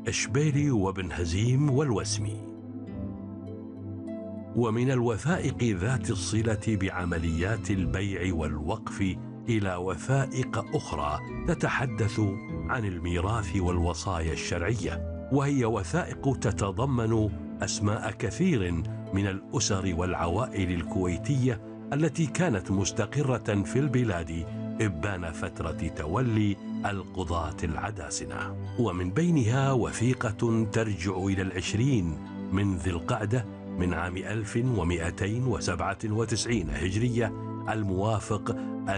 إشبيلي وبن هزيم والوسمي. ومن الوثائق ذات الصلة بعمليات البيع والوقف إلى وثائق أخرى تتحدث عن الميراث والوصايا الشرعية، وهي وثائق تتضمن أسماء كثير من الأسر والعوائل الكويتية التي كانت مستقرة في البلاد إبان فترة تولي القضاة العداسنة. ومن بينها وثيقة ترجع إلى 20 من ذي القعدة من عام 1297 هجرية الموافق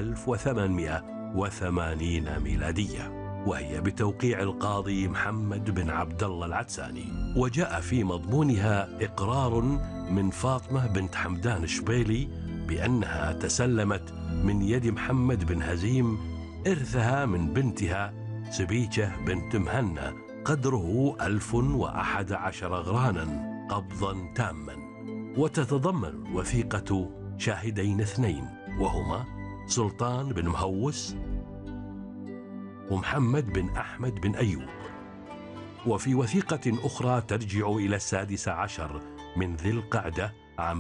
1880 ميلادية، وهي بتوقيع القاضي محمد بن عبد الله العدساني. وجاء في مضمونها إقرار من فاطمة بنت حمدان شبيلي بأنها تسلمت من يد محمد بن هزيم إرثها من بنتها سبيكة بنت مهنا قدره 1011 غرانا قبضا تاما. وتتضمن الوثيقة شاهدين اثنين، وهما سلطان بن مهوس ومحمد بن أحمد بن أيوب. وفي وثيقة أخرى ترجع إلى 16 من ذي القعدة عام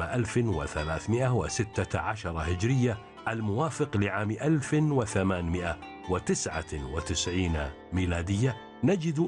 1316 هجرية الموافق لعام 1899 ميلادية، نجد